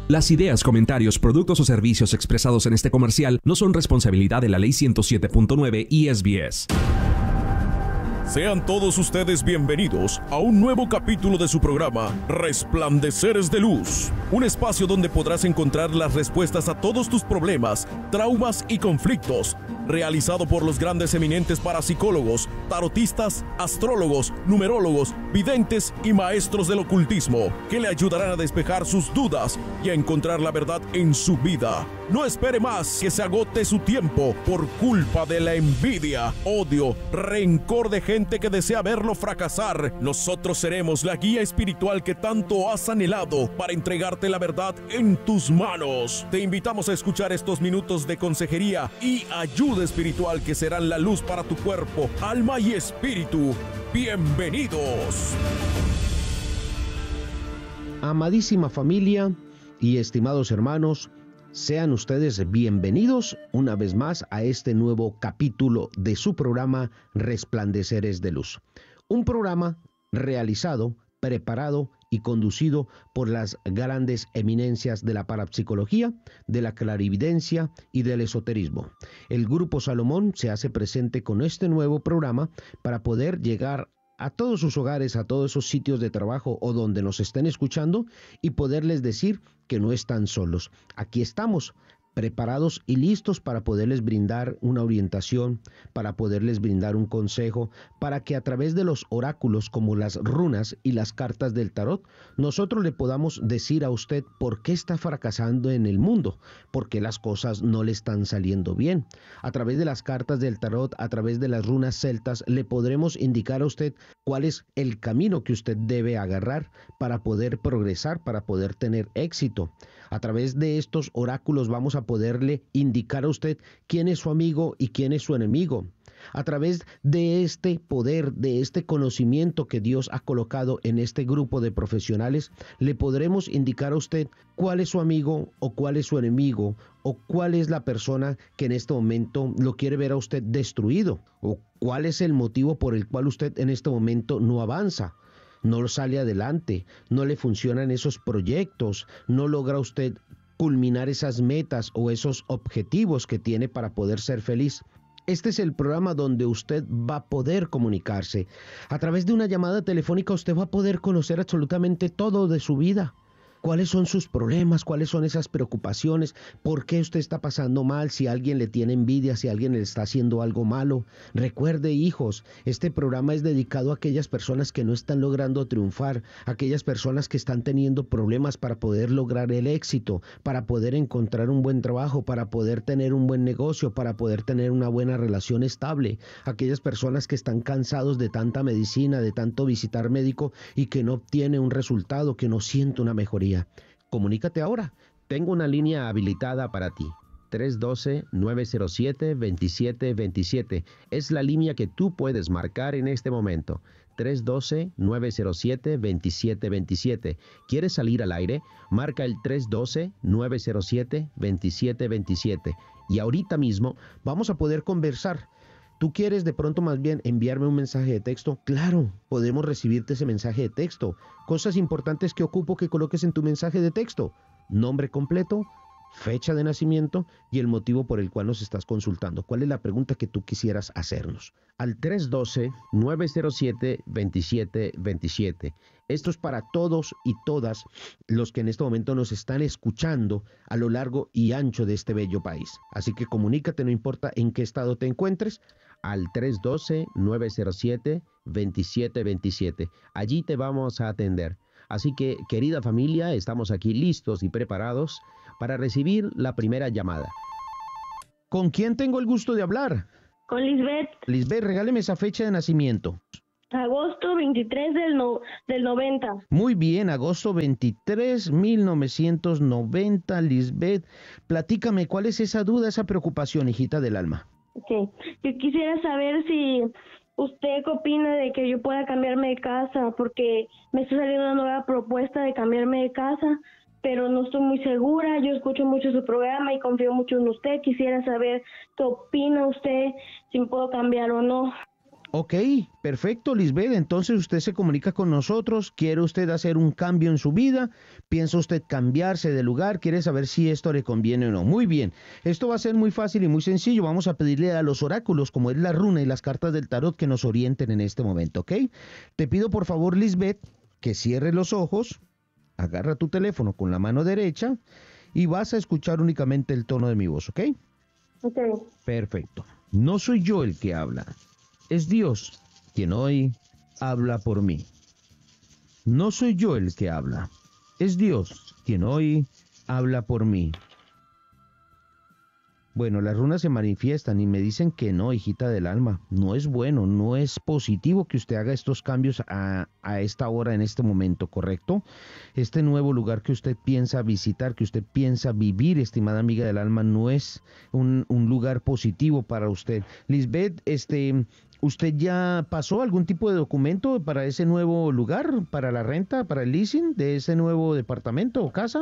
Las ideas, comentarios, productos o servicios expresados en este comercial no son responsabilidad de la Ley 107.9 y SBS. Sean todos ustedes bienvenidos a un nuevo capítulo de su programa Resplandeceres de Luz, un espacio donde podrás encontrar las respuestas a todos tus problemas, traumas y conflictos, realizado por los grandes eminentes parapsicólogos, tarotistas, astrólogos, numerólogos, videntes y maestros del ocultismo, que le ayudarán a despejar sus dudas y a encontrar la verdad en su vida. No espere más que se agote su tiempo por culpa de la envidia, odio, rencor de gente que desea verlo fracasar. Nosotros seremos la guía espiritual que tanto has anhelado para entregarte la verdad en tus manos. Te invitamos a escuchar estos minutos de consejería y ayuda espiritual que serán la luz para tu cuerpo, alma y espíritu. ¡Bienvenidos! Amadísima familia y estimados hermanos, sean ustedes bienvenidos una vez más a este nuevo capítulo de su programa Resplandeceres de Luz. Un programa realizado, preparado y conducido por las grandes eminencias de la parapsicología, de la clarividencia y del esoterismo. El Grupo Salomón se hace presente con este nuevo programa para poder llegar a todos sus hogares, a todos esos sitios de trabajo o donde nos estén escuchando y poderles decir que no están solos. Aquí estamos, preparados y listos para poderles brindar una orientación, para poderles brindar un consejo, para que a través de los oráculos como las runas y las cartas del tarot, nosotros le podamos decir a usted por qué está fracasando en el mundo, por qué las cosas no le están saliendo bien. A través de las cartas del tarot, a través de las runas celtas, le podremos indicar a usted cuál es el camino que usted debe agarrar para poder progresar, para poder tener éxito. A través de estos oráculos vamos a poderle indicar a usted quién es su amigo y quién es su enemigo. A través de este poder, de este conocimiento que Dios ha colocado en este grupo de profesionales, le podremos indicar a usted cuál es su amigo o cuál es su enemigo o cuál es la persona que en este momento lo quiere ver a usted destruido o cuál es el motivo por el cual usted en este momento no avanza. No sale adelante, no le funcionan esos proyectos, no logra usted culminar esas metas o esos objetivos que tiene para poder ser feliz. Este es el programa donde usted va a poder comunicarse. A través de una llamada telefónica usted va a poder conocer absolutamente todo de su vida. ¿Cuáles son sus problemas? ¿Cuáles son esas preocupaciones? ¿Por qué usted está pasando mal? Si alguien le tiene envidia, si alguien le está haciendo algo malo. Recuerde, hijos, este programa es dedicado a aquellas personas que no están logrando triunfar, aquellas personas que están teniendo problemas para poder lograr el éxito, para poder encontrar un buen trabajo, para poder tener un buen negocio, para poder tener una buena relación estable, aquellas personas que están cansados de tanta medicina, de tanto visitar médico y que no obtiene un resultado, que no siente una mejoría. Comunícate ahora. Tengo una línea habilitada para ti. 312-907-2727. Es la línea que tú puedes marcar en este momento. 312-907-2727. ¿Quieres salir al aire? Marca el 312-907-2727. Y ahorita mismo vamos a poder conversar. ¿Tú quieres de pronto más bien enviarme un mensaje de texto? Claro, podemos recibirte ese mensaje de texto. Cosas importantes que ocupo que coloques en tu mensaje de texto. Nombre completo, fecha de nacimiento y el motivo por el cual nos estás consultando. ¿Cuál es la pregunta que tú quisieras hacernos? Al 312-907-2727. Esto es para todos y todas los que en este momento nos están escuchando a lo largo y ancho de este bello país. Así que comunícate, no importa en qué estado te encuentres, al 312-907-2727. Allí te vamos a atender. Así que, querida familia, estamos aquí listos y preparados para recibir la primera llamada. ¿Con quién tengo el gusto de hablar? Con Lisbeth. Lisbeth, regáleme esa fecha de nacimiento. Agosto 23 del 90. Muy bien, agosto 23, 1990, Lisbeth. Platícame, ¿cuál es esa duda, esa preocupación, hijita del alma? Okay. Yo quisiera saber si usted qué opina de que yo pueda cambiarme de casa, porque me está saliendo una nueva propuesta de cambiarme de casa, pero no estoy muy segura. Yo escucho mucho su programa y confío mucho en usted. Quisiera saber qué opina usted, si me puedo cambiar o no. Ok, perfecto, Lisbeth. Entonces usted se comunica con nosotros. ¿Quiere usted hacer un cambio en su vida? ¿Piensa usted cambiarse de lugar? ¿Quiere saber si esto le conviene o no? Muy bien. Esto va a ser muy fácil y muy sencillo. Vamos a pedirle a los oráculos, como es la runa y las cartas del tarot, que nos orienten en este momento, ¿ok? Te pido por favor, Lisbeth, que cierre los ojos, agarra tu teléfono con la mano derecha y vas a escuchar únicamente el tono de mi voz, ¿ok? Ok. Perfecto. No soy yo el que habla. Es Dios quien hoy habla por mí. No soy yo el que habla. Es Dios quien hoy habla por mí. Bueno, las runas se manifiestan y me dicen que no, hijita del alma. No es bueno, no es positivo que usted haga estos cambios a esta hora, en este momento, ¿correcto? Este nuevo lugar que usted piensa visitar, que usted piensa vivir, estimada amiga del alma, no es un lugar positivo para usted. Lisbeth, ¿usted ya pasó algún tipo de documento para ese nuevo lugar, para la renta, para el leasing de ese nuevo departamento o casa?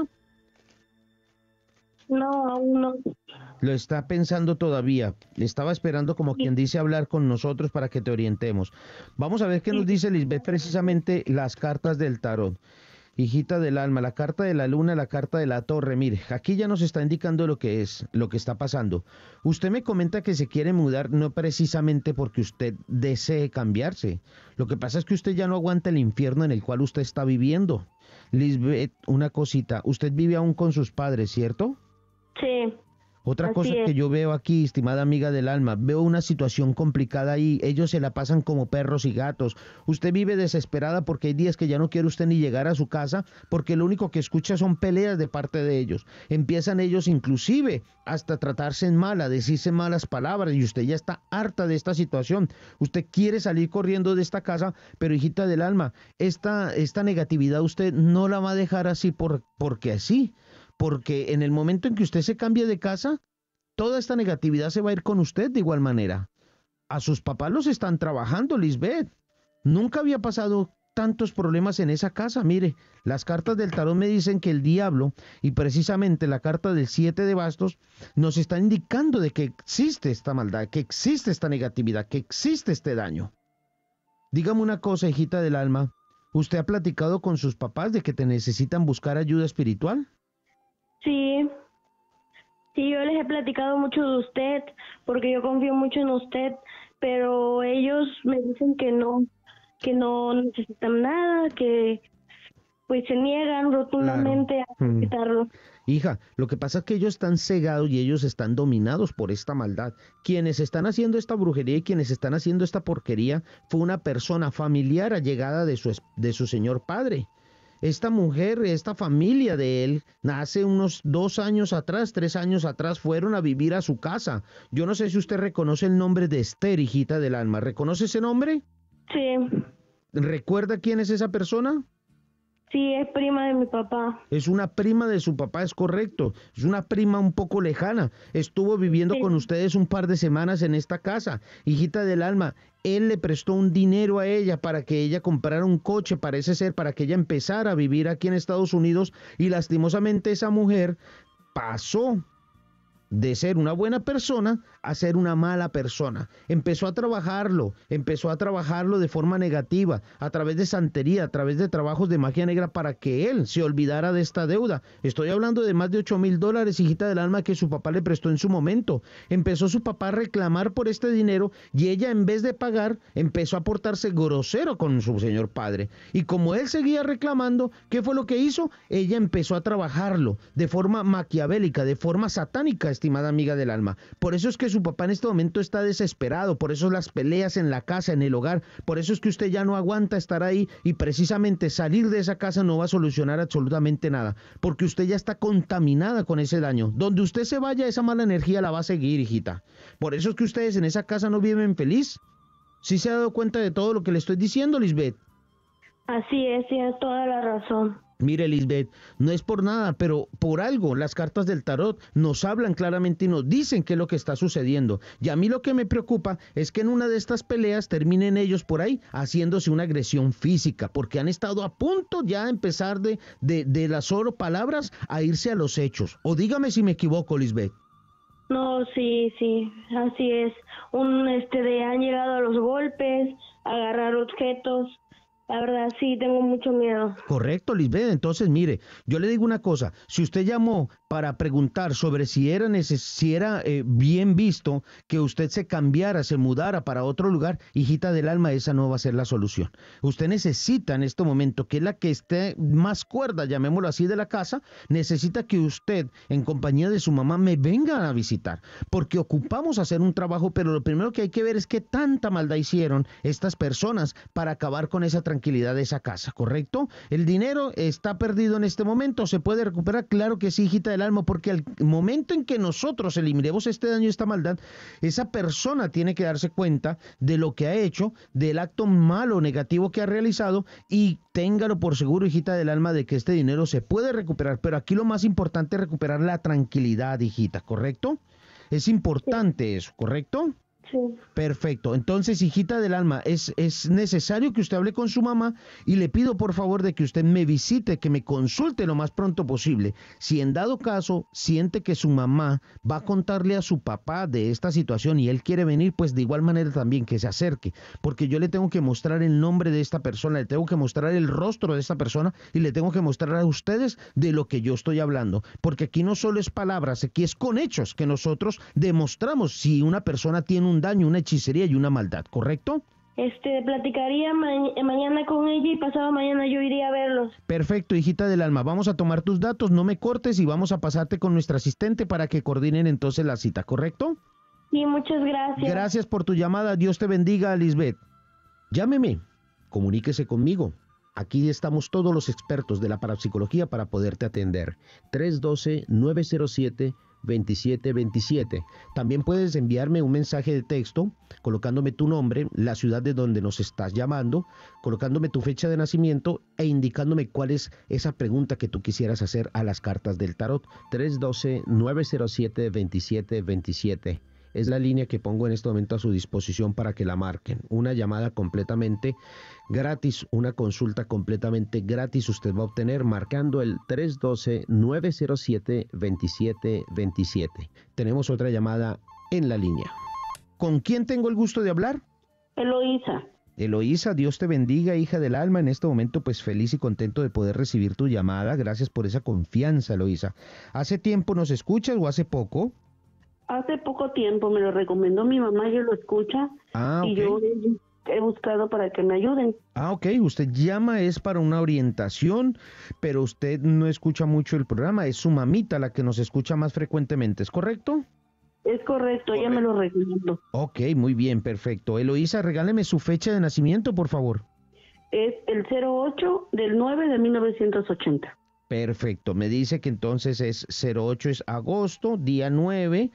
No, aún no. Lo está pensando todavía. Estaba esperando, como quien dice, hablar con nosotros para que te orientemos. Vamos a ver qué nos dice Lisbeth precisamente las cartas del tarot. Hijita del alma, la carta de la luna, la carta de la torre. Mire, aquí ya nos está indicando lo que está pasando. Usted me comenta que se quiere mudar no precisamente porque usted desee cambiarse. Lo que pasa es que usted ya no aguanta el infierno en el cual usted está viviendo. Lisbeth, una cosita. Usted vive aún con sus padres, ¿cierto? Sí. Otra Así cosa es. que yo veo aquí, estimada amiga del alma, veo una situación complicada ahí. Ellos se la pasan como perros y gatos. Usted vive desesperada porque hay días que ya no quiere usted ni llegar a su casa porque lo único que escucha son peleas de parte de ellos. Empiezan ellos inclusive hasta tratarse en mal, a decirse malas palabras y usted ya está harta de esta situación. Usted quiere salir corriendo de esta casa, pero hijita del alma, esta negatividad usted no la va a dejar así porque así. Porque en el momento en que usted se cambie de casa, toda esta negatividad se va a ir con usted de igual manera. A sus papás los están trabajando, Lisbeth. Nunca había pasado tantos problemas en esa casa. Mire, las cartas del tarot me dicen que el diablo, y precisamente la carta del 7 de bastos, nos está indicando de que existe esta maldad, que existe esta negatividad, que existe este daño. Dígame una cosa, hijita del alma. ¿Usted ha platicado con sus papás de que te necesitan buscar ayuda espiritual? Sí, yo les he platicado mucho de usted, porque yo confío mucho en usted, pero ellos me dicen que no necesitan nada, que pues se niegan rotundamente a quitarlo. Hija, lo que pasa es que ellos están cegados y ellos están dominados por esta maldad. Quienes están haciendo esta brujería y quienes están haciendo esta porquería fue una persona familiar allegada de su señor padre. Esta mujer, esta familia de él, hace unos 2 años atrás, 3 años atrás, fueron a vivir a su casa. Yo no sé si usted reconoce el nombre de Esther, hijita del alma. ¿Reconoce ese nombre? Sí. ¿Recuerda quién es esa persona? Sí, es prima de mi papá. Es una prima de su papá, es correcto. Es una prima un poco lejana. Estuvo viviendo con ustedes un par de semanas en esta casa. Hijita del alma, él le prestó un dinero a ella para que ella comprara un coche, parece ser, para que ella empezara a vivir aquí en Estados Unidos. Y lastimosamente esa mujer pasó de ser una buena persona a ser una mala persona. Empezó a trabajarlo de forma negativa, a través de santería, a través de trabajos de magia negra para que él se olvidara de esta deuda. Estoy hablando de más de $8,000, hijita del alma, que su papá le prestó en su momento. Empezó su papá a reclamar por este dinero y ella, en vez de pagar, empezó a portarse grosero con su señor padre. Y como él seguía reclamando, ¿qué fue lo que hizo? Ella empezó a trabajarlo de forma maquiavélica, de forma satánica, estimada amiga del alma. Por eso es que su papá en este momento está desesperado, por eso las peleas en la casa, en el hogar, por eso es que usted ya no aguanta estar ahí y precisamente salir de esa casa no va a solucionar absolutamente nada, porque usted ya está contaminada con ese daño. Donde usted se vaya, esa mala energía la va a seguir, hijita. Por eso es que ustedes en esa casa no viven feliz. ¿Sí se ha dado cuenta de todo lo que le estoy diciendo, Lisbeth? Así es, tienes toda la razón. Mire, Lisbeth, no es por nada, pero por algo las cartas del tarot nos hablan claramente y nos dicen qué es lo que está sucediendo. Y a mí lo que me preocupa es que en una de estas peleas terminen ellos por ahí haciéndose una agresión física, porque han estado a punto ya de empezar de las solo palabras a irse a los hechos. O dígame si me equivoco, Lisbeth. No, sí, así es. Han llegado a los golpes, a agarrar objetos. La verdad, sí, tengo mucho miedo. Correcto, Lisbeth. Entonces, mire, yo le digo una cosa. Si usted llamó para preguntar sobre si era bien visto que usted se cambiara, se mudara para otro lugar, hijita del alma, esa no va a ser la solución. Usted necesita en este momento, que es la que esté más cuerda, llamémoslo así, de la casa, necesita que usted, en compañía de su mamá, me venga a visitar, porque ocupamos hacer un trabajo, pero lo primero que hay que ver es qué tanta maldad hicieron estas personas para acabar con esa tranquilidad de esa casa, ¿correcto? El dinero está perdido en este momento, ¿se puede recuperar? Claro que sí, hijita del alma, porque al momento en que nosotros eliminemos este daño, esta maldad, esa persona tiene que darse cuenta de lo que ha hecho, del acto malo, negativo que ha realizado, y téngalo por seguro, hijita del alma, de que este dinero se puede recuperar, pero aquí lo más importante es recuperar la tranquilidad, hijita, ¿correcto? Es importante eso, ¿correcto? Sí. Perfecto. Entonces, hijita del alma, es necesario que usted hable con su mamá y le pido por favor de que usted me visite, que me consulte lo más pronto posible. Si en dado caso siente que su mamá va a contarle a su papá de esta situación y él quiere venir, pues de igual manera también que se acerque, porque yo le tengo que mostrar el nombre de esta persona, le tengo que mostrar el rostro de esta persona y le tengo que mostrar a ustedes de lo que yo estoy hablando, porque aquí no solo es palabras, aquí es con hechos que nosotros demostramos si una persona tiene un daño, una hechicería y una maldad, ¿correcto? Platicaría mañana con ella y pasado mañana yo iría a verlos. Perfecto, hijita del alma, vamos a tomar tus datos, no me cortes y vamos a pasarte con nuestra asistente para que coordinen entonces la cita, ¿correcto? Sí, muchas gracias. Gracias por tu llamada, Dios te bendiga, Lisbeth. Llámeme, comuníquese conmigo. Aquí estamos todos los expertos de la parapsicología para poderte atender. 312-907-2727. También puedes enviarme un mensaje de texto colocándome tu nombre, la ciudad de donde nos estás llamando, colocándome tu fecha de nacimiento e indicándome cuál es esa pregunta que tú quisieras hacer a las cartas del tarot. 312-907-2727. Es la línea que pongo en este momento a su disposición para que la marquen. Una llamada completamente gratis, una consulta completamente gratis usted va a obtener marcando el 312-907-2727. Tenemos otra llamada en la línea. ¿Con quién tengo el gusto de hablar? Eloísa. Eloísa, Dios te bendiga, hija del alma. En este momento, pues feliz y contento de poder recibir tu llamada. Gracias por esa confianza, Eloísa. ¿Hace tiempo nos escuchas o hace poco? Hace poco tiempo, me lo recomendó mi mamá, yo lo escucha y yo he buscado para que me ayuden. Ok, usted llama es para una orientación, pero usted no escucha mucho el programa, es su mamita la que nos escucha más frecuentemente, ¿es correcto? Es correcto, ella me lo recomendó. Ok, muy bien, perfecto. Eloísa, regáleme su fecha de nacimiento, por favor. Es el 08/9/1980. Perfecto, me dice que entonces es 08, es agosto, día 9,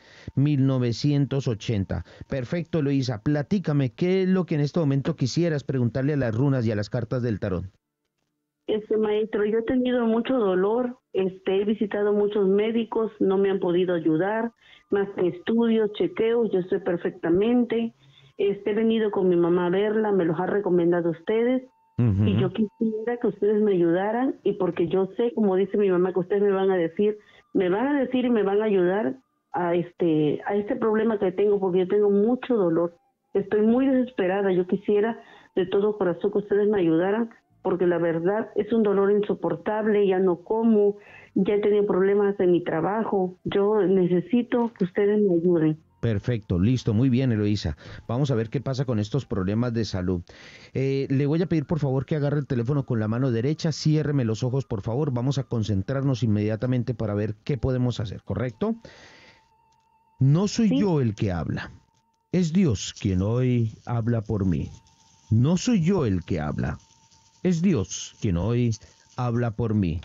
1980. Perfecto, Eloísa, platícame, ¿qué es lo que en este momento quisieras preguntarle a las runas y a las cartas del tarot? Maestro, yo he tenido mucho dolor, he visitado muchos médicos, no me han podido ayudar, más que estudios, chequeos, yo estoy perfectamente, he venido con mi mamá a verla, me los ha recomendado ustedes. Y yo quisiera que ustedes me ayudaran, y porque yo sé, como dice mi mamá, que ustedes me van a decir y me van a ayudar a este problema que tengo, porque yo tengo mucho dolor. Estoy muy desesperada. Yo quisiera de todo corazón que ustedes me ayudaran, porque la verdad es un dolor insoportable, ya no como, ya he tenido problemas en mi trabajo. Yo necesito que ustedes me ayuden. Perfecto, listo, muy bien, Eloísa. Vamos a ver qué pasa con estos problemas de salud. Le voy a pedir por favor que agarre el teléfono con la mano derecha, ciérreme los ojos por favor, vamos a concentrarnos inmediatamente para ver qué podemos hacer, ¿correcto? No soy yo el que habla, es Dios quien hoy habla por mí. No soy yo el que habla, es Dios quien hoy habla por mí.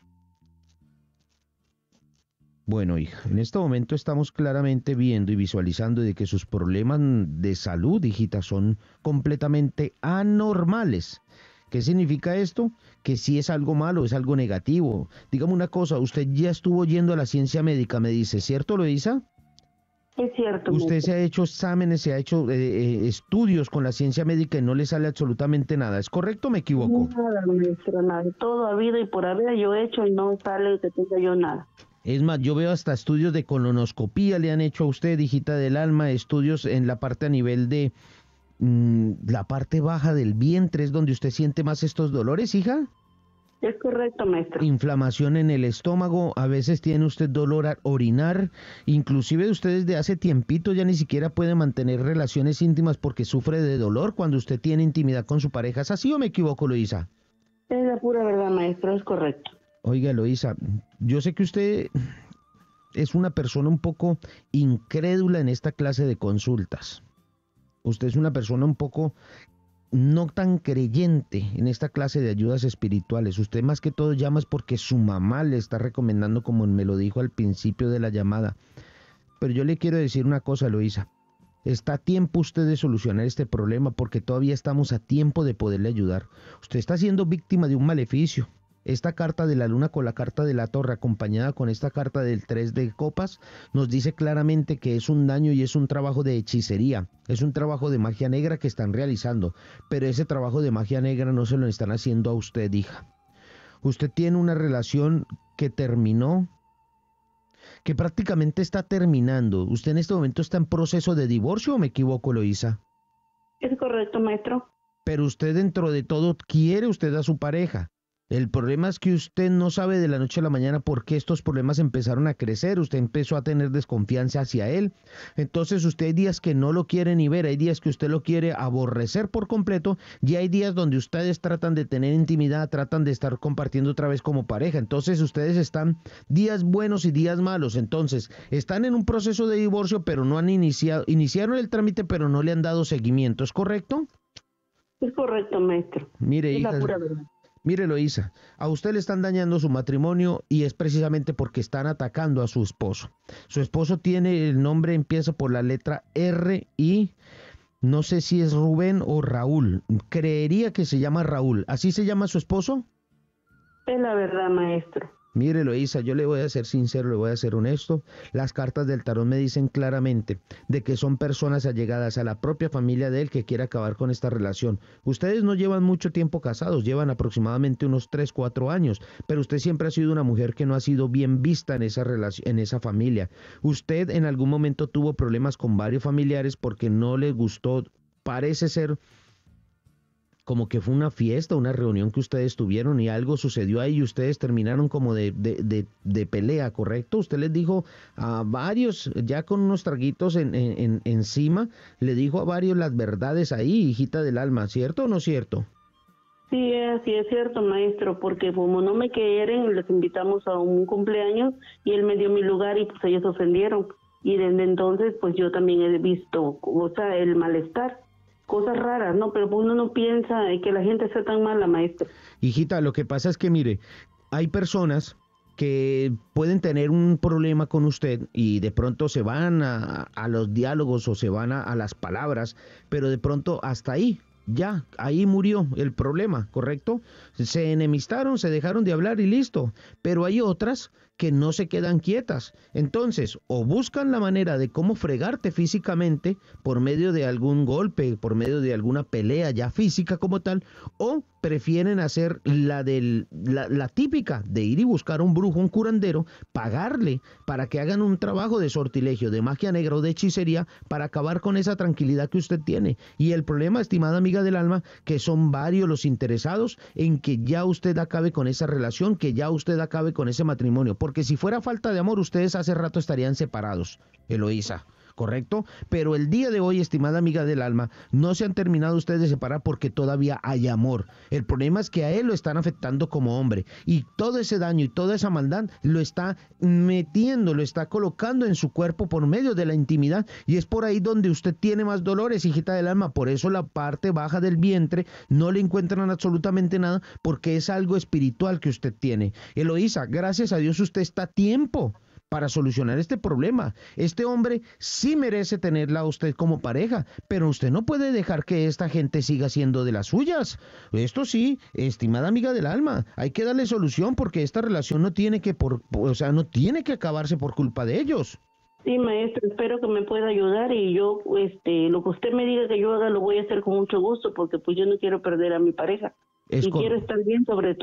Bueno, hija, en este momento estamos claramente viendo y visualizando de que sus problemas de salud, hijita, son completamente anormales. ¿Qué significa esto? Que si es algo malo, es algo negativo. Dígame una cosa, usted ya estuvo yendo a la ciencia médica, me dice, ¿cierto, Eloísa? Es cierto. Usted se ha hecho exámenes, se ha hecho estudios con la ciencia médica y no le sale absolutamente nada. ¿Es correcto o me equivoco? Nada, maestro, nada. Todo ha habido y por haber yo hecho y no sale que tenga yo nada. Es más, yo veo hasta estudios de colonoscopía le han hecho a usted, hijita del alma, estudios en la parte a nivel de la parte baja del vientre, es donde usted siente más estos dolores, hija. Es correcto, maestro. Inflamación en el estómago, a veces tiene usted dolor al orinar, inclusive usted desde hace tiempito ya ni siquiera puede mantener relaciones íntimas porque sufre de dolor cuando usted tiene intimidad con su pareja. ¿Es así o me equivoco, Eloísa? Es la pura verdad, maestro, es correcto. Oiga, Eloísa, yo sé que usted es una persona un poco incrédula en esta clase de consultas. Usted es una persona un poco no tan creyente en esta clase de ayudas espirituales. Usted más que todo llama es porque su mamá le está recomendando, como me lo dijo al principio de la llamada. Pero yo le quiero decir una cosa, Eloísa. Está a tiempo usted de solucionar este problema porque todavía estamos a tiempo de poderle ayudar. Usted está siendo víctima de un maleficio. Esta carta de la luna con la carta de la torre acompañada con esta carta del 3 de copas nos dice claramente que es un daño y es un trabajo de hechicería, es un trabajo de magia negra que están realizando, pero ese trabajo de magia negra no se lo están haciendo a usted, hija. Usted tiene una relación que terminó, que prácticamente está terminando. ¿Usted en este momento está en proceso de divorcio o me equivoco, Eloísa? Es correcto, maestro. Pero usted dentro de todo quiere usted a su pareja. El problema es que usted no sabe de la noche a la mañana por qué estos problemas empezaron a crecer, usted empezó a tener desconfianza hacia él, entonces usted hay días que no lo quiere ni ver, hay días que usted lo quiere aborrecer por completo y hay días donde ustedes tratan de tener intimidad, tratan de estar compartiendo otra vez como pareja, entonces ustedes están días buenos y días malos, entonces están en un proceso de divorcio pero no han iniciaron el trámite pero no le han dado seguimiento, ¿es correcto? Es correcto, maestro. Mire, es hija, la pura verdad. Mire, Eloísa, a usted le están dañando su matrimonio y es precisamente porque están atacando a su esposo. Su esposo tiene el nombre, empieza por la letra R y no sé si es Rubén o Raúl. Creería que se llama Raúl. ¿Así se llama su esposo? Es la verdad, maestro. Mire, Eloísa, yo le voy a ser sincero, le voy a ser honesto. Las cartas del tarot me dicen claramente de que son personas allegadas a la propia familia de él que quiere acabar con esta relación. Ustedes no llevan mucho tiempo casados, llevan aproximadamente unos 3, 4 años, pero usted siempre ha sido una mujer que no ha sido bien vista en esa relación, en esa familia. Usted en algún momento tuvo problemas con varios familiares porque no le gustó, parece ser como que fue una fiesta, una reunión que ustedes tuvieron y algo sucedió ahí y ustedes terminaron como de pelea, ¿correcto? Usted les dijo a varios, ya con unos traguitos encima, le dijo a varios las verdades ahí, hijita del alma, ¿cierto o no cierto? Sí, es cierto, maestro, porque como no me quieren, les invitamos a un cumpleaños y él me dio mi lugar y pues ellos se ofendieron. Y desde entonces, pues yo también he visto, o sea, el malestar. Cosas raras, ¿no? Pero uno no piensa que la gente sea tan mala, maestro. Hijita, lo que pasa es que, mire, hay personas que pueden tener un problema con usted y de pronto se van a los diálogos o se van a las palabras, pero de pronto hasta ahí, ya, ahí murió el problema, ¿correcto? Se enemistaron, se dejaron de hablar y listo, pero hay otras que no se quedan quietas. Entonces, o buscan la manera de cómo fregarte físicamente por medio de algún golpe, por medio de alguna pelea ya física como tal, o prefieren hacer la típica de ir y buscar un brujo, un curandero, pagarle para que hagan un trabajo de sortilegio, de magia negra o de hechicería para acabar con esa tranquilidad que usted tiene. Y el problema, estimada amiga del alma, que son varios los interesados en que ya usted acabe con esa relación, que ya usted acabe con ese matrimonio. Porque si fuera falta de amor, ustedes hace rato estarían separados, Eloísa, ¿correcto? Pero el día de hoy, estimada amiga del alma, no se han terminado ustedes de separar porque todavía hay amor. El problema es que a él lo están afectando como hombre y todo ese daño y toda esa maldad lo está metiendo, lo está colocando en su cuerpo por medio de la intimidad y es por ahí donde usted tiene más dolores, hijita del alma. Por eso la parte baja del vientre no le encuentran absolutamente nada porque es algo espiritual que usted tiene. Eloísa, gracias a Dios usted está a tiempo para solucionar este problema. Este hombre sí merece tenerla a usted como pareja, pero usted no puede dejar que esta gente siga siendo de las suyas. Esto sí, estimada amiga del alma, hay que darle solución porque esta relación no tiene que no tiene que acabarse por culpa de ellos. Sí, maestro, espero que me pueda ayudar y yo, lo que usted me diga que yo haga lo voy a hacer con mucho gusto porque pues yo no quiero perder a mi pareja y quiero estar bien sobre todo.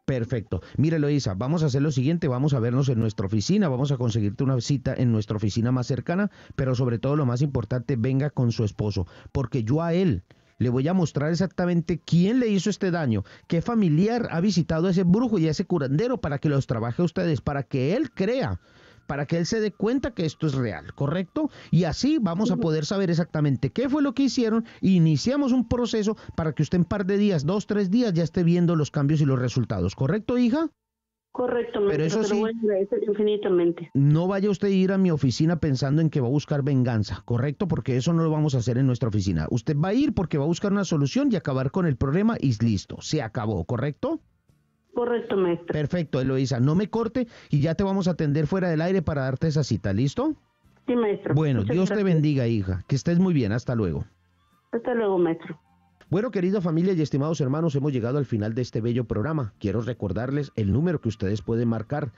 Perfecto. Mire, Eloísa, vamos a hacer lo siguiente, vamos a vernos en nuestra oficina, vamos a conseguirte una cita en nuestra oficina más cercana, pero sobre todo lo más importante, venga con su esposo, porque yo a él le voy a mostrar exactamente quién le hizo este daño, qué familiar ha visitado a ese brujo y a ese curandero para que los trabaje a ustedes, para que él crea, para que él se dé cuenta que esto es real, ¿correcto? Y así vamos a poder saber exactamente qué fue lo que hicieron e iniciamos un proceso para que usted en un par de días, 2, 3 días, ya esté viendo los cambios y los resultados, ¿correcto, hija? Correcto, maestro, pero eso sí, lo voy a agradecer infinitamente. No vaya usted a ir a mi oficina pensando en que va a buscar venganza, ¿correcto? Porque eso no lo vamos a hacer en nuestra oficina. Usted va a ir porque va a buscar una solución y acabar con el problema y listo, se acabó, ¿correcto? Correcto, maestro. Perfecto, Eloísa, no me corte y ya te vamos a atender fuera del aire para darte esa cita, ¿listo? Sí, maestro. Bueno, Muchas Dios te gracias. bendiga, hija, que estés muy bien, hasta luego. Hasta luego, maestro. Bueno, querida familia y estimados hermanos, hemos llegado al final de este bello programa. Quiero recordarles el número que ustedes pueden marcar,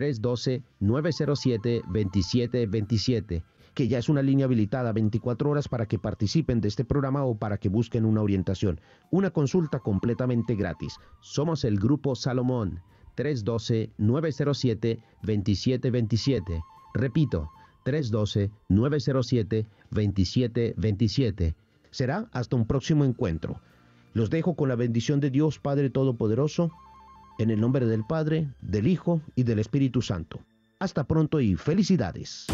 312-907-2727, que ya es una línea habilitada 24 horas para que participen de este programa o para que busquen una orientación. Una consulta completamente gratis. Somos el Grupo Salomón, 312-907-2727. Repito, 312-907-2727. Será hasta un próximo encuentro. Los dejo con la bendición de Dios Padre Todopoderoso, en el nombre del Padre, del Hijo y del Espíritu Santo. Hasta pronto y felicidades.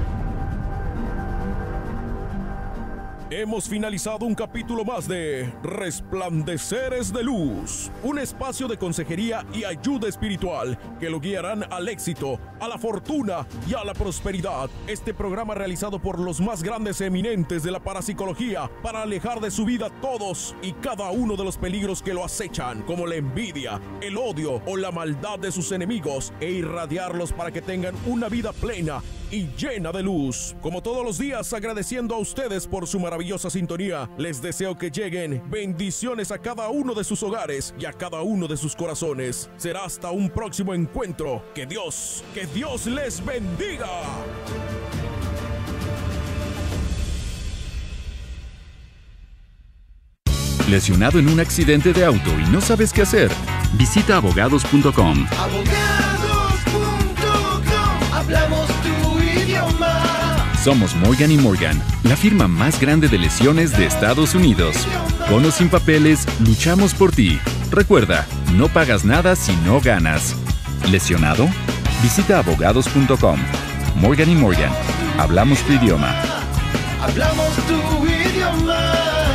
Hemos finalizado un capítulo más de Resplandeceres de Luz, un espacio de consejería y ayuda espiritual que lo guiarán al éxito, a la fortuna y a la prosperidad. Este programa realizado por los más grandes eminentes de la parapsicología para alejar de su vida todos y cada uno de los peligros que lo acechan, como la envidia, el odio o la maldad de sus enemigos, e irradiarlos para que tengan una vida plena y llena de luz. Como todos los días, agradeciendo a ustedes por su maravillosa sintonía, les deseo que lleguen bendiciones a cada uno de sus hogares y a cada uno de sus corazones. Será hasta un próximo encuentro. Que Dios les bendiga. ¿Lesionado en un accidente de auto y no sabes qué hacer? Visita abogados.com. Hablamos tu idioma. Somos Morgan & Morgan, la firma más grande de lesiones de Estados Unidos. Con o sin papeles, luchamos por ti. Recuerda, no pagas nada si no ganas. ¿Lesionado? Visita abogados.com. Morgan & Morgan, hablamos tu idioma. Hablamos tu idioma.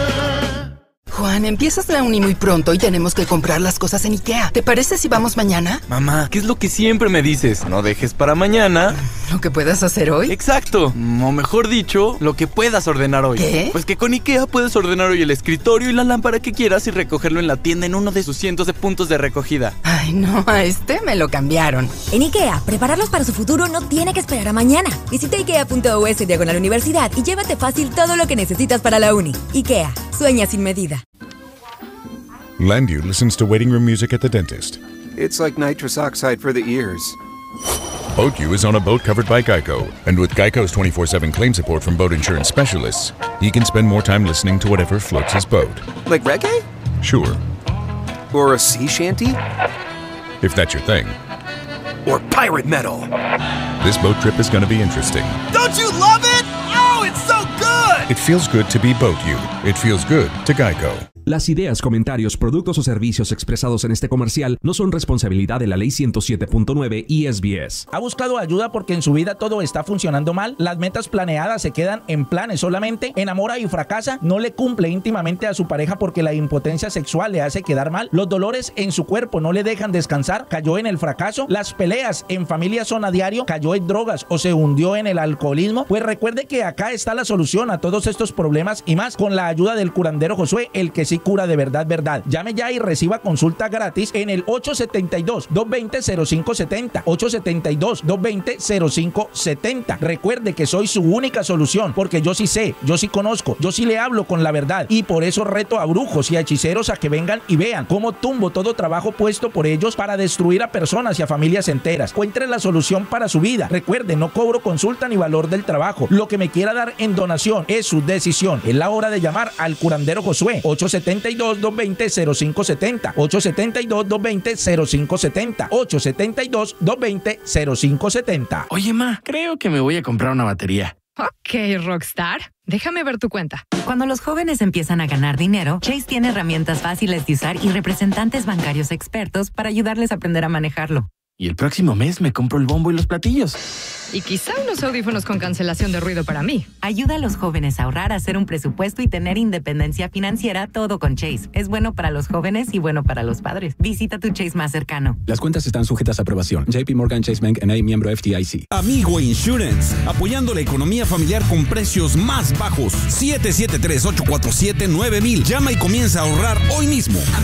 Juan, empiezas la uni muy pronto y tenemos que comprar las cosas en IKEA. ¿Te parece si vamos mañana? Mamá, ¿qué es lo que siempre me dices? No dejes para mañana ¿Lo que puedas hacer hoy? Exacto, o mejor dicho, lo que puedas ordenar hoy. ¿Qué? Pues que con IKEA puedes ordenar hoy el escritorio y la lámpara que quieras y recogerlo en la tienda en uno de sus cientos de puntos de recogida. Ay, no, a este me lo cambiaron. En IKEA, prepararlos para su futuro no tiene que esperar a mañana. Visita ikea.us/universidad y llévate fácil todo lo que necesitas para la uni. IKEA, sueña sin medida. Landu listens to waiting room music at the dentist. It's like nitrous oxide for the ears. BoatU is on a boat covered by Geico, and with Geico's 24/7 claim support from boat insurance specialists, he can spend more time listening to whatever floats his boat. Like reggae? Sure, Or a sea shanty? if that's your thing. Or pirate metal? This boat trip is going to be interesting. Don't you love it? Oh, it's so good! It feels good to be BoatU. It feels good to Geico. Las ideas, comentarios, productos o servicios expresados en este comercial no son responsabilidad de la Ley 107.9 y SBS. ¿Ha buscado ayuda porque en su vida todo está funcionando mal? ¿Las metas planeadas se quedan en planes solamente? ¿Enamora y fracasa? ¿No le cumple íntimamente a su pareja porque la impotencia sexual le hace quedar mal? ¿Los dolores en su cuerpo no le dejan descansar? ¿Cayó en el fracaso? ¿Las peleas en familia son a diario? ¿Cayó en drogas o se hundió en el alcoholismo? Pues recuerde que acá está la solución a todos estos problemas y más con la ayuda del curandero Josué, el que sí cura de verdad, verdad. Llame ya y reciba consulta gratis en el 872-220-0570. 872-220-0570. Recuerde que soy su única solución, porque yo sí sé, yo sí conozco, yo sí le hablo con la verdad, y por eso reto a brujos y a hechiceros a que vengan y vean cómo tumbo todo trabajo puesto por ellos para destruir a personas y a familias enteras. Encuentre la solución para su vida. Recuerde, no cobro consulta ni valor del trabajo. Lo que me quiera dar en donación es su decisión. Es la hora de llamar al curandero Josué. 872 872-220-0570. 872-220-0570. 872-220-0570. Oye, ma, creo que me voy a comprar una batería. Ok, Rockstar. Déjame ver tu cuenta. Cuando los jóvenes empiezan a ganar dinero, Chase tiene herramientas fáciles de usar y representantes bancarios expertos para ayudarles a aprender a manejarlo. Y el próximo mes me compro el bombo y los platillos. Y quizá unos audífonos con cancelación de ruido para mí. Ayuda a los jóvenes a ahorrar, a hacer un presupuesto y tener independencia financiera, todo con Chase. Es bueno para los jóvenes y bueno para los padres. Visita tu Chase más cercano. Las cuentas están sujetas a aprobación. JP Morgan Chase Bank N.A., miembro FDIC. Amigo Insurance, apoyando la economía familiar con precios más bajos. 773-847-9000. Llama y comienza a ahorrar hoy mismo.